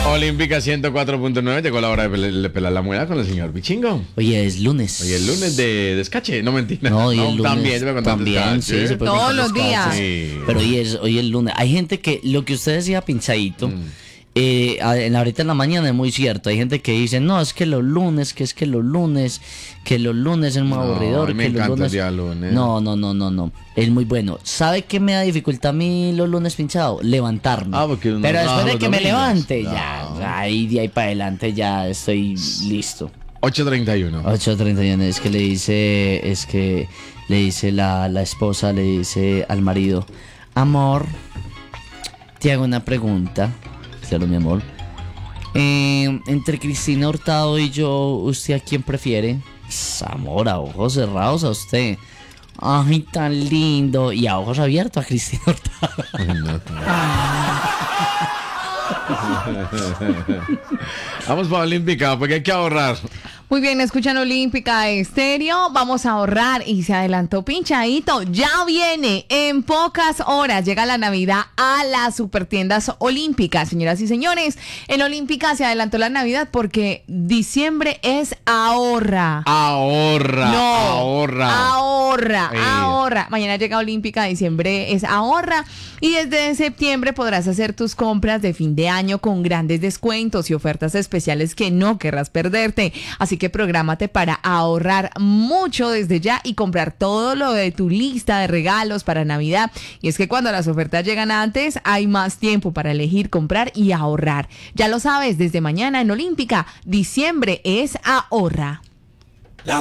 Olímpica 104.9, llegó la hora de pelar la muela con el señor Bichingo. Oye, es lunes. Hoy es lunes de descache, no mentira. No, hoy es lunes. También, debe contar También, descache. sí, se puede Todos contar los descache. días. Sí. Pero hoy es lunes. Hay gente que, lo que usted decía, Pinchadito, ahorita en la mañana es muy cierto. Hay gente que dice, no, es que los lunes es muy aburridor. a mí me que los encanta lunes... el día lunes. No. Es muy bueno. ¿Sabe qué me da dificultad a mí los lunes, Pinchado? Levantarme. Porque uno Pero después trabaja de los que me domingos. levante, No. ya ahí de ahí para adelante ya estoy listo. 8:31. 8:31, le dice la esposa, le dice al marido, amor, te hago una pregunta. Claro, mi amor. Entre Cristina Hurtado y yo, ¿usted a quién prefiere? Amor, a ojos cerrados a usted. Ay, tan lindo. Y a ojos abiertos a Cristina Hurtado. Vamos para Olímpica, porque hay que ahorrar. Muy bien, escuchan Olímpica Estéreo. Vamos a ahorrar y se adelantó Pinchadito. Ya viene en pocas horas. Llega la Navidad a las supertiendas Olímpicas. Señoras y señores, en Olímpica se adelantó la Navidad porque diciembre es ahorra. Ahorra. Mañana llega Olímpica, diciembre es ahorra. Y desde septiembre podrás hacer tus compras de fin de año con grandes descuentos y ofertas especiales que no querrás perderte. Así que prográmate para ahorrar mucho desde ya y comprar todo lo de tu lista de regalos para Navidad. Y es que cuando las ofertas llegan antes, hay más tiempo para elegir, comprar y ahorrar. Ya lo sabes, desde mañana en Olímpica, diciembre es ahorra.